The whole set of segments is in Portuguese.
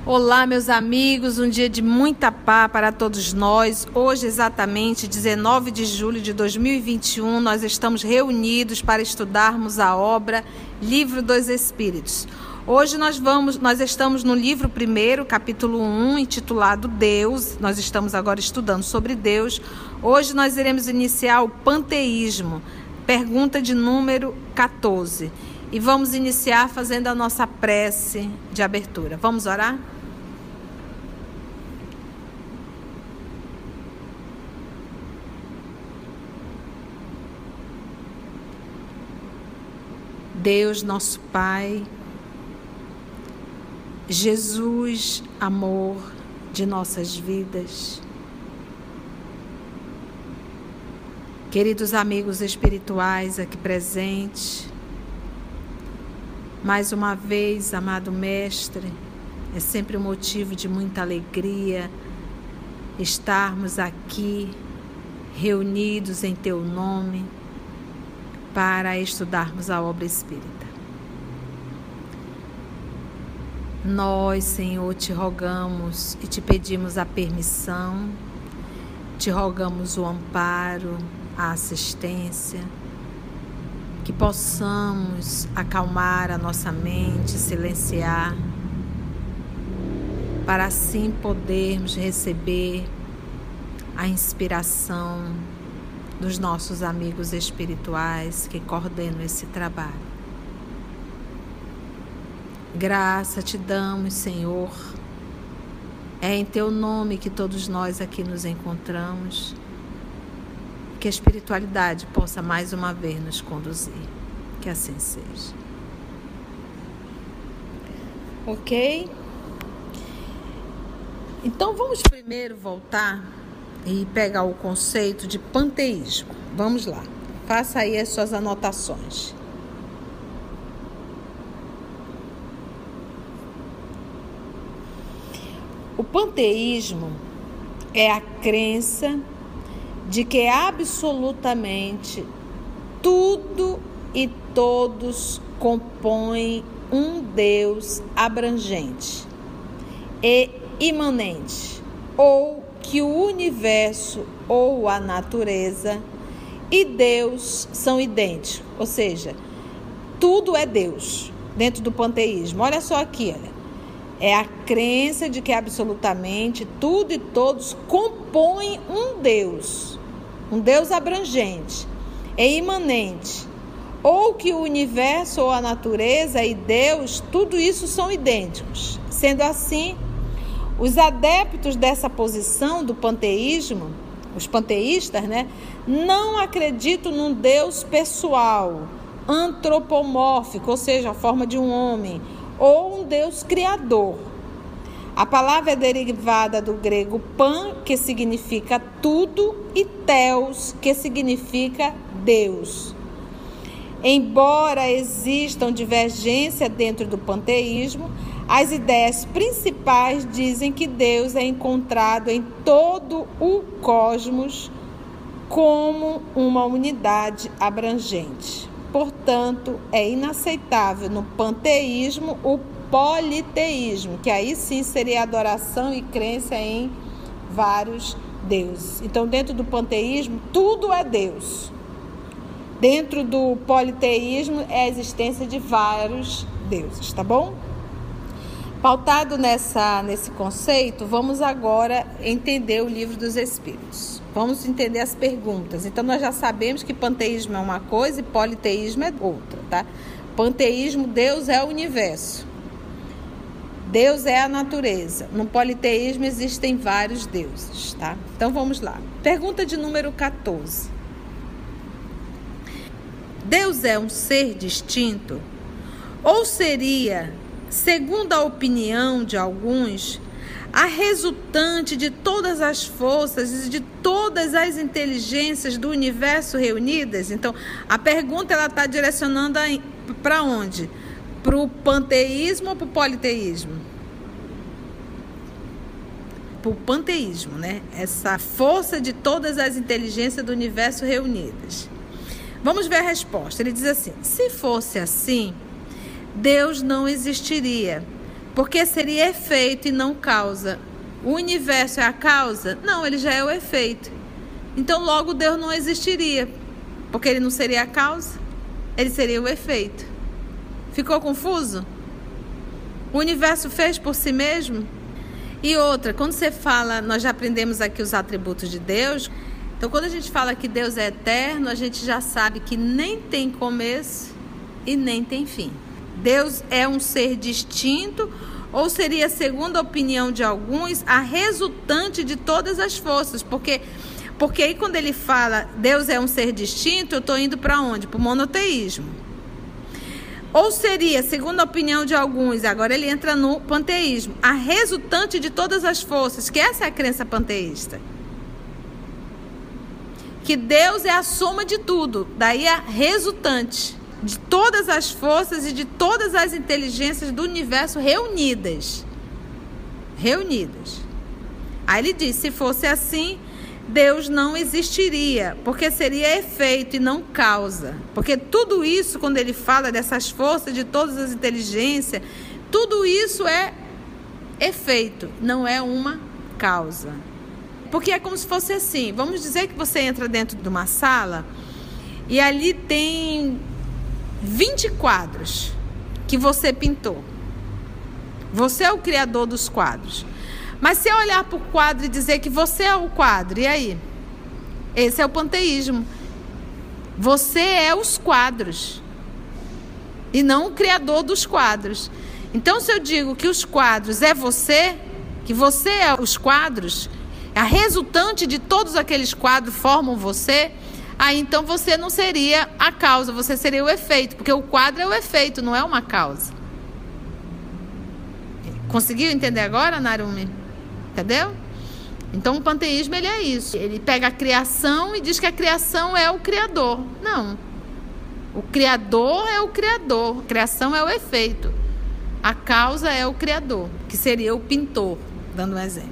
Olá, meus amigos, um dia de muita paz para todos nós. Hoje, exatamente 19 de julho de 2021, nós estamos reunidos para estudarmos a obra Livro dos Espíritos. Hoje nós estamos no livro 1, capítulo 1, intitulado Deus. Nós estamos agora estudando sobre Deus. Hoje nós iremos iniciar o panteísmo, pergunta de número 14. E vamos iniciar fazendo a nossa prece de abertura. Vamos orar? Deus, nosso Pai, Jesus, amor de nossas vidas, queridos amigos espirituais aqui presentes, mais uma vez, amado Mestre, é sempre um motivo de muita alegria estarmos aqui reunidos em Teu nome, para estudarmos a obra espírita. Nós, Senhor, te rogamos e te pedimos a permissão, te rogamos o amparo, a assistência, que possamos acalmar a nossa mente, silenciar, para assim podermos receber a inspiração dos nossos amigos espirituais que coordenam esse trabalho. Graça te damos, Senhor. É em Teu nome que todos nós aqui nos encontramos. Que a espiritualidade possa mais uma vez nos conduzir. Que assim seja. Ok? Então vamos primeiro voltar e pegar o conceito de panteísmo. Vamos lá. Faça aí as suas anotações. O panteísmo é a crença de que absolutamente tudo e todos compõem um Deus abrangente e imanente, ou que o universo ou a natureza e Deus são idênticos, ou seja, tudo é Deus dentro do panteísmo. Olha só aqui, olha. É a crença de que absolutamente tudo e todos compõem um Deus abrangente e imanente, ou que o universo ou a natureza e Deus, tudo isso são idênticos. Sendo assim, os adeptos dessa posição do panteísmo, os panteístas, não acreditam num Deus pessoal, antropomórfico, ou seja, a forma de um homem, ou um Deus criador. A palavra é derivada do grego pan, que significa tudo, e theos, que significa Deus. Embora existam divergências dentro do panteísmo, as ideias principais dizem que Deus é encontrado em todo o cosmos como uma unidade abrangente. Portanto, é inaceitável no panteísmo o politeísmo, que aí sim seria adoração e crença em vários deuses. Então, dentro do panteísmo, tudo é Deus. Dentro do politeísmo, é a existência de vários deuses, tá bom? Pautado nesse conceito, vamos agora entender o Livro dos Espíritos. Vamos entender as perguntas. Então, nós já sabemos que panteísmo é uma coisa e politeísmo é outra, tá? Panteísmo, Deus é o universo. Deus é a natureza. No politeísmo existem vários deuses, tá? Então, vamos lá. Pergunta de número 14. Deus é um ser distinto? Ou seria, segundo a opinião de alguns, a resultante de todas as forças e de todas as inteligências do universo reunidas? Então, a pergunta está direcionando para onde? Para o panteísmo ou para o politeísmo? Para o panteísmo, Essa força de todas as inteligências do universo reunidas. Vamos ver a resposta. Ele diz assim: se fosse assim, Deus não existiria, Porque seria efeito e não causa. O universo é a causa? Não, ele já é o efeito. Então logo Deus não existiria, porque ele não seria a causa, ele seria o efeito. Ficou confuso? O universo fez por si mesmo? E outra, quando você fala, nós já aprendemos aqui os atributos de Deus. Então quando a gente fala que Deus é eterno, a gente já sabe que nem tem começo e nem tem fim. Deus é um ser distinto, ou seria, segundo a opinião de alguns, a resultante de todas as forças. Porque aí quando ele fala Deus é um ser distinto, eu estou indo para onde? Para o monoteísmo. Ou seria, segundo a opinião de alguns, agora ele entra no panteísmo, a resultante de todas as forças, que essa é a crença panteísta. Que Deus é a soma de tudo, daí a resultante de todas as forças e de todas as inteligências do universo reunidas. Aí ele diz, se fosse assim, Deus não existiria, porque seria efeito e não causa. Porque tudo isso, quando ele fala dessas forças, de todas as inteligências, tudo isso é efeito, não é uma causa. Porque é como se fosse assim, vamos dizer que você entra dentro de uma sala e ali tem 20 quadros que você pintou. Você é o criador dos quadros. Mas se eu olhar para o quadro e dizer que você é o quadro, e aí? Esse é o panteísmo. Você é os quadros e não o criador dos quadros. Então, se eu digo que os quadros é você, que você é os quadros, a resultante de todos aqueles quadros formam você, aí então você não seria a causa, você seria o efeito, porque o quadro é o efeito, não é uma causa. Conseguiu entender agora, Narumi? Entendeu? Então o panteísmo ele é isso. Ele pega a criação e diz que a criação é o criador. Não. O criador é o criador. A criação é o efeito. A causa é o criador, que seria o pintor, dando um exemplo.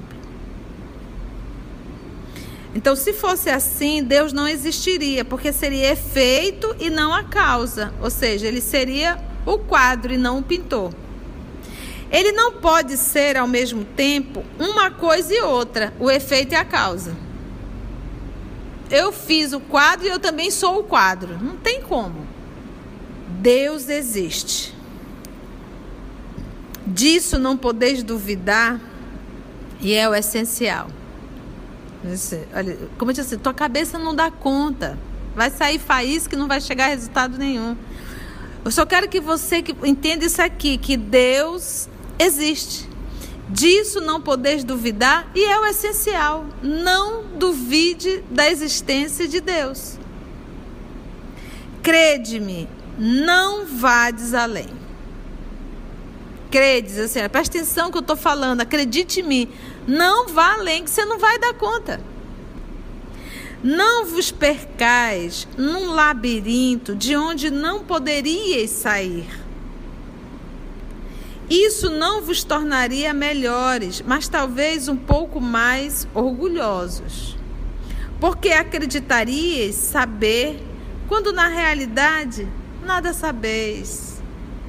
Então, se fosse assim, Deus não existiria, porque seria efeito e não a causa. Ou seja, ele seria o quadro e não o pintor. Ele não pode ser, ao mesmo tempo, uma coisa e outra, o efeito e a causa. Eu fiz o quadro e eu também sou o quadro. Não tem como. Deus existe. Disso não podeis duvidar, e é o essencial. Olha, como eu disse assim, tua cabeça não dá conta. Vai sair faísca que não vai chegar a resultado nenhum. Eu só quero que você entenda isso aqui, que Deus existe. Disso não podeis duvidar, e é o essencial. Não duvide da existência de Deus. Crede-me, não vades além. Credes, assim, presta atenção que eu estou falando, acredite em mim. Não vá além, que você não vai dar conta. Não vos percais num labirinto de onde não poderíeis sair. Isso não vos tornaria melhores, mas talvez um pouco mais orgulhosos. Porque acreditaríeis saber, quando na realidade nada sabeis.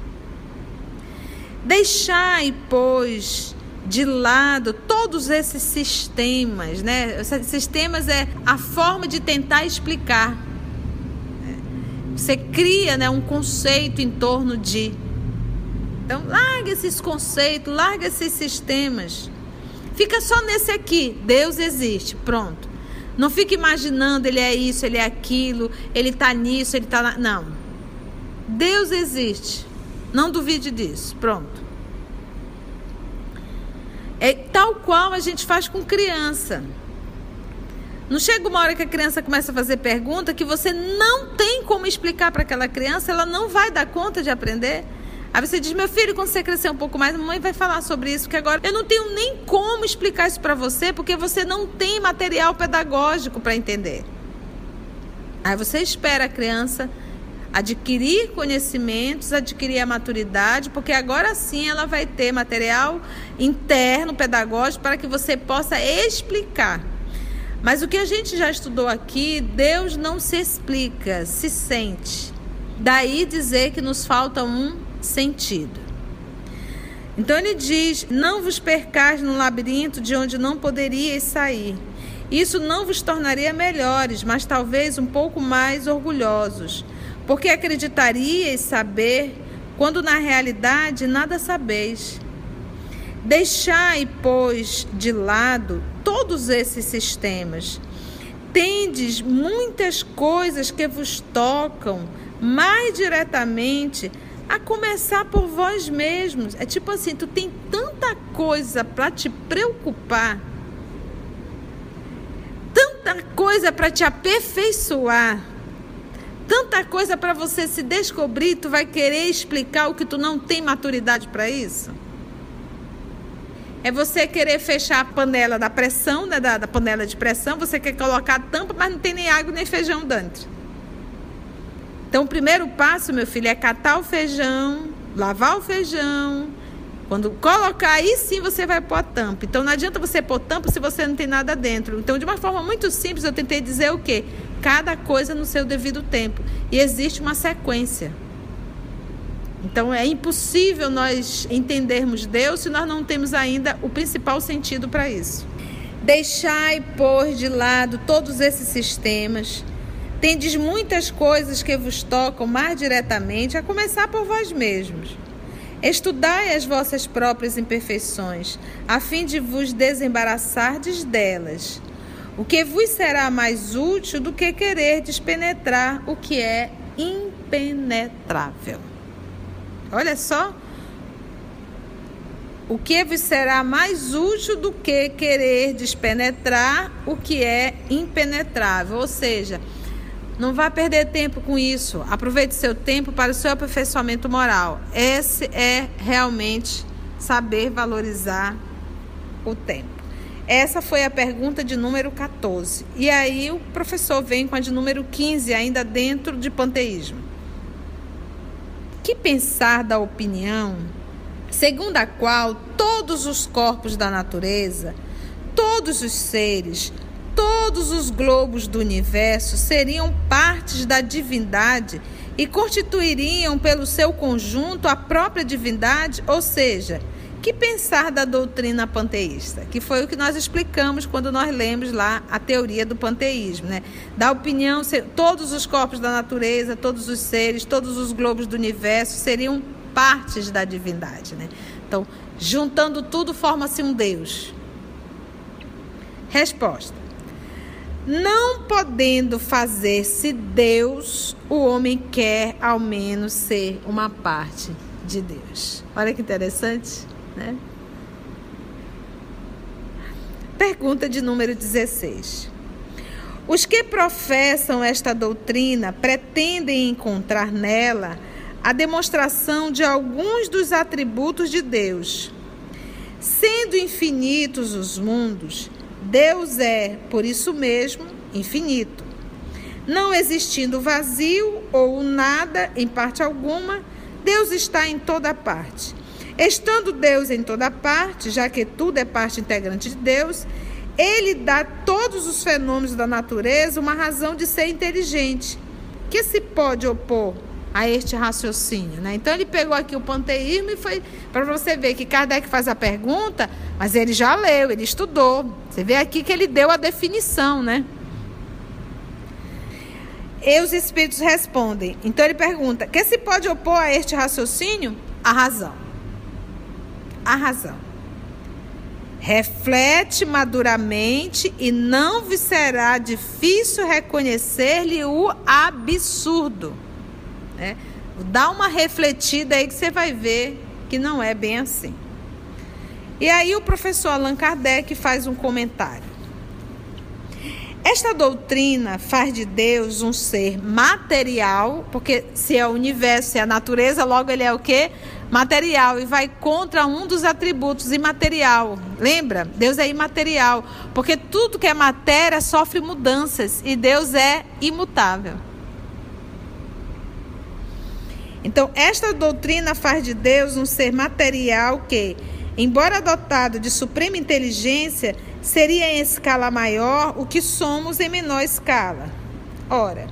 Deixai, pois, de lado todos esses sistemas, né? Sistemas é a forma de tentar explicar. Você cria, né, um conceito em torno de. Então, larga esses conceitos, larga esses sistemas. Fica só nesse aqui. Deus existe, pronto. Não fica imaginando, ele é isso, ele é aquilo, ele está nisso, ele está lá. Não. Deus existe. Não duvide disso, pronto. É tal qual a gente faz com criança. Não chega uma hora que a criança começa a fazer pergunta que você não tem como explicar para aquela criança, ela não vai dar conta de aprender. Aí você diz, meu filho, quando você crescer um pouco mais, a mamãe vai falar sobre isso, porque agora eu não tenho nem como explicar isso para você, porque você não tem material pedagógico para entender. Aí você espera a criança adquirir conhecimentos, adquirir a maturidade, porque agora sim ela vai ter material interno, pedagógico, para que você possa explicar. Mas o que a gente já estudou aqui, Deus não se explica, se sente. Daí dizer que nos falta um sentido. Então ele diz: não vos percais no labirinto de onde não poderíeis sair. Isso não vos tornaria melhores, mas talvez um pouco mais orgulhosos, porque acreditaríeis saber, quando na realidade nada sabeis. Deixai, pois, de lado todos esses sistemas. Tendes muitas coisas que vos tocam mais diretamente, a começar por vós mesmos. É tipo assim, tu tem tanta coisa para te preocupar, tanta coisa para te aperfeiçoar, tanta coisa para você se descobrir, tu vai querer explicar o que tu não tem maturidade para isso? É você querer fechar a panela da pressão, né, da panela de pressão, você quer colocar a tampa, mas não tem nem água nem feijão dentro. Então, o primeiro passo, meu filho, é catar o feijão, lavar o feijão. Quando colocar, aí sim você vai pôr a tampa. Então, não adianta você pôr tampa se você não tem nada dentro. Então, de uma forma muito simples, eu tentei dizer o quê? Cada coisa no seu devido tempo. E existe uma sequência. Então, é impossível nós entendermos Deus se nós não temos ainda o principal sentido para isso. Deixai, pois, de lado todos esses sistemas. Tendes muitas coisas que vos tocam mais diretamente, a começar por vós mesmos. Estudai as vossas próprias imperfeições, a fim de vos desembaraçardes delas. O que vos será mais útil do que quererdes penetrar o que é impenetrável. Olha só. O que vos será mais útil do que quererdes penetrar o que é impenetrável. Ou seja, não vá perder tempo com isso. Aproveite seu tempo para o seu aperfeiçoamento moral. Esse é realmente saber valorizar o tempo. Essa foi a pergunta de número 14. E aí o professor vem com a de número 15, ainda dentro de panteísmo. Que pensar da opinião segundo a qual todos os corpos da natureza, todos os seres, todos os globos do universo seriam partes da divindade e constituiriam pelo seu conjunto a própria divindade? Ou seja, que pensar da doutrina panteísta? Que foi o que nós explicamos quando nós lemos lá a teoria do panteísmo, né? Da opinião, todos os corpos da natureza, todos os seres, todos os globos do universo seriam partes da divindade, né? Então, juntando tudo, forma-se um Deus. Resposta: não podendo fazer-se Deus, o homem quer ao menos ser uma parte de Deus. Olha que interessante, né? Pergunta de número 16. Os que professam esta doutrina pretendem encontrar nela a demonstração de alguns dos atributos de Deus. Sendo infinitos os mundos, Deus é, por isso mesmo, infinito. Não existindo vazio ou nada em parte alguma, Deus está em toda parte. Estando Deus em toda parte, já que tudo é parte integrante de Deus, Ele dá a todos os fenômenos da natureza uma razão de ser inteligente, que se pode opor a este raciocínio, né? Então ele pegou aqui o panteísmo e foi para você ver que Kardec faz a pergunta, mas ele já leu, ele estudou. Você vê aqui que ele deu a definição, né? E os espíritos respondem. Então ele pergunta: que se pode opor a este raciocínio? A razão. A razão. Reflete maduramente e não vos será difícil reconhecer-lhe o absurdo. Dá uma refletida aí que você vai ver que não é bem assim. E aí o professor Allan Kardec faz um comentário. Esta doutrina faz de Deus um ser material, porque se é o universo, se é a natureza, logo ele é o quê? Material, e vai contra um dos atributos, imaterial. Lembra? Deus é imaterial, porque tudo que é matéria sofre mudanças e Deus é imutável. Então, esta doutrina faz de Deus um ser material que, embora dotado de suprema inteligência, seria em escala maior o que somos em menor escala. Ora,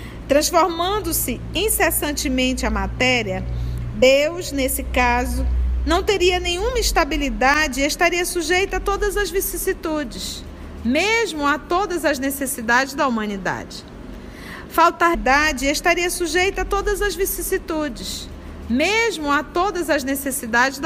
transformando-se incessantemente a matéria, Deus, nesse caso, não teria nenhuma estabilidade e estaria sujeita a todas as vicissitudes, mesmo a todas as necessidades da humanidade. Faltaridade estaria sujeita a todas as vicissitudes, mesmo a todas as necessidades da